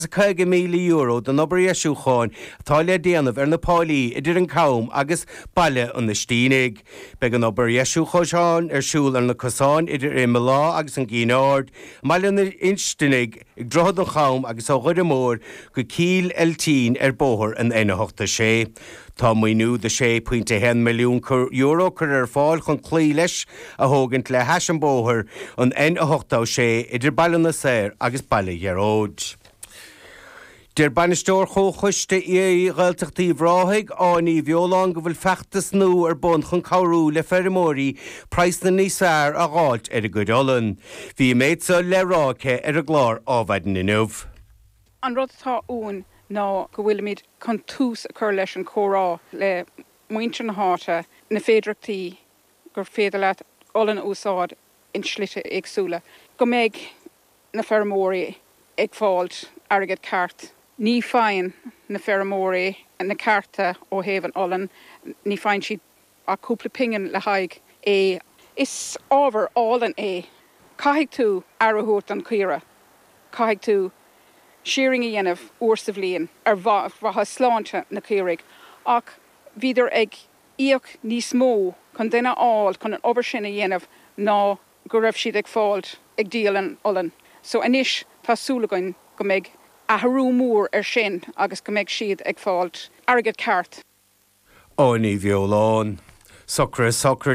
€50,000 den obair siúcháin tá le déanamh ar na pálaí idir an cabham agus baile an na stínig. Beag an obair siúcháin ar siúil ar na cosáin idir i Lá agus an Gínáard, maile na instinig ag drochad an cabham agus á ghuidir mór go cíl eltín ar bóthir an 81. Tá muoinú de €6.1 milliún chur ar fáil chun clí leis a thógant le heis an bóthir an 81 idir baile na Saor agus baile Ghearóid. Der banisteoir chuiste í Gaeltachtaí bhráthig áí bheolán go bhfuil feachtas nó ar bun chun cabhrú le ferrimóí preis na níos fearr a gáilt ar a godálan. Bhí méid sa leráce ar a glár ábhaidin inmh. An rud tá ún ná go bhfuil míid chun tús a chur leis an chórá le muintir na háte na féidirachtaí gur féidir leat olann úsáid in slite agsúla. Go méid na ferrimóí ag fáilt airgid ceart. Ní féin na ferrimóí na carta ó héhan olann, ní féin siad a cúpla pingin le haig é. Is ábhar álan é. Caithfidh tú arrthút an cuire. Caithfidh tú shearing a dhéanamh uair sa bhliain ar bhatha sláinte na cuireigh. Ach bhíidir ag íoc níos mó chun duine áil chun an obair sin a dhéanamh ná go raibh siad ag fáilt ag díalan olann. So inis tá súlagainn go méid a tharú mór ar sin agus go méid siad ag fáilt airgid ceart. Áí bheolán. Socra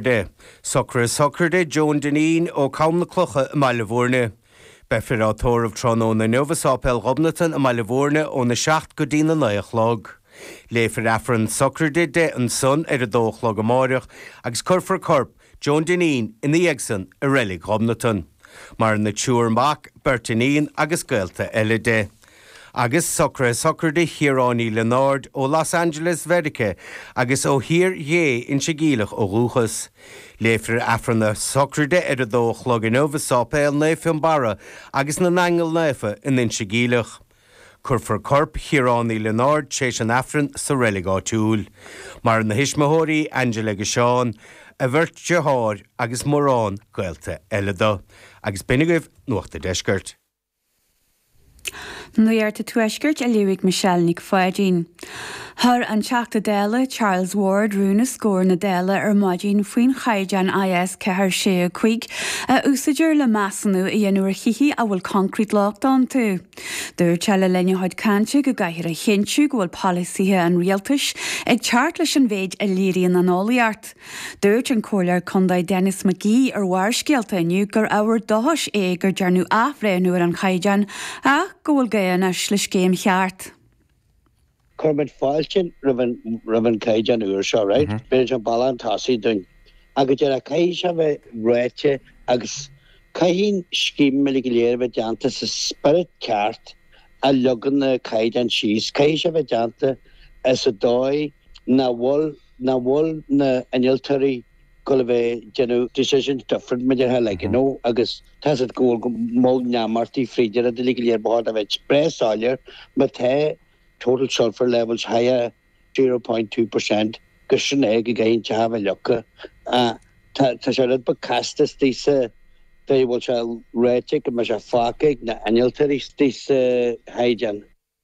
de Joan Deneen ó Cabham na Clocha a Mailehórne. Befir átóramh trónó na Nuvasápel Robnatan a Mailehórne ó na 7 go dtí na 9 Léifir afran socr de an son ar a 2 amáireach agus curfar corp Joan Deneen ina dhéagsan a rélig Robnatan. Mar na túrmach Bertanín agus Gaelta eile de. Agus socr de Chiaránaí Leonard ó Los Angeles Verice agus ó hir in sigílach ó Rúchas. Léifir afran na socr de ar a 2 in Nuvasápel Naifin Barra agus na Nangel Naifa in sigílach. Curfar corp Chiaránaí Leonard séis an afran sa rélig áitiúil. Mar na hisismóirí Angela Gashán a bhirt de háir agus mórrán Gaelta eile dó. Agus binigah nuachta deisgurt. Nuirta tuaisgurt a Luigh Michelle Nic Fáidín. Thar an teachta déile Charles Ward rúna scór na déile ar maidín faoin chaidean IS cethir sé chuig a úsaidir le measanú i dhéanúir chií a bhfuil concrete lockdown tú. Dúir teile leneáid cante go gaiithir a chéintú go bhfuil policíthe an rialtais ag teart leis an bhéid a líríonn an álaíart. Dúirt an cóilear condaid Dennis McGee ar bhhair scialta inniu gur ábhar dothas é gur dearnú áthréanúir an chaidean a go bhfuil géanna le scéim cheart. Cormid fáiltin raibhan caidean uair seo, right? Beidir an balan tasí doin. Agus dear a caiid se bheith réite agus caihín scím me go léir bheith deanta sa spirit ceart a legan na caidean síos. Caihín se bheith deanta as a dói na bhil na iniltarí go bheith decision different me de like, you know, agus tas it go mó neamartí fríidir a de go léir bhá a bheith spréáir, but the total sulfur levels higher 0.2%. Gushin egg again to have a look. Ta should be castas this they will shall retic and measure farkig na annual this hygiene.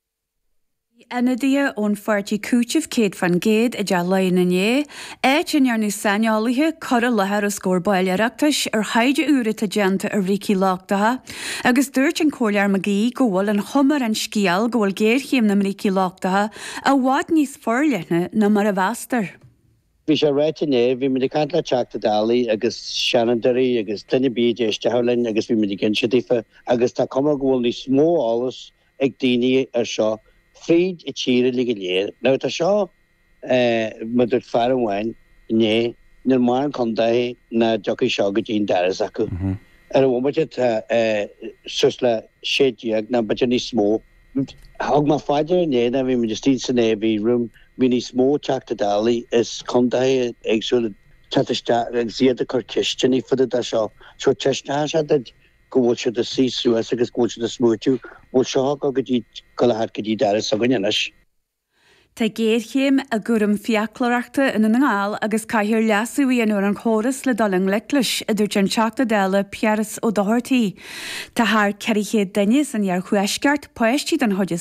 Enadia ón fartí cúteamh Céad fan Géad a de laon inné, éit in arnú saineálathe cur a lethar a scór baileachtais ar haide úra a deanta ar bhrící láchtatha, agus dúirt an cóilear McGee go bhfuil an chumar an scial go bhfuil géirchéim na mrící láchtatha a bhád níos forleithne na mar a bhastar. Bhí sé réit inné, bhí me cant le teachta dálaí agus Shannondarí agus duine bíd éiste helainn agus bhí me gin sitífa agus tá cumar go bhfuil ní smó álas ag daoine ar seo. Fried a tíre ligge léir. Nou tá seo me dúirt fear an bhain né nar mar an condaí na joci seo go dtíon deras acu. Ar a bhfuil sus le séideag na bute ní smó. Thug má faidir né na bhí me just tí san é bhí rum bhí ní smó teachta dálaí is condaí agsúla tatiste ag ziad a chur cisteanní fud a seo. So teistná se go bhfuil se de síú agus go se de smúú bhil seo go dtí go lehad go dtí deras a gaiineis. Tá géirchéim a gurm fiaclareachta in an ngáil agus caiithir leasúí anúair an chóras le daling leclis idir an seachta déile Piaras ó Dohartaí. Tá thar 400 duine san dhear chuisceart poisttí an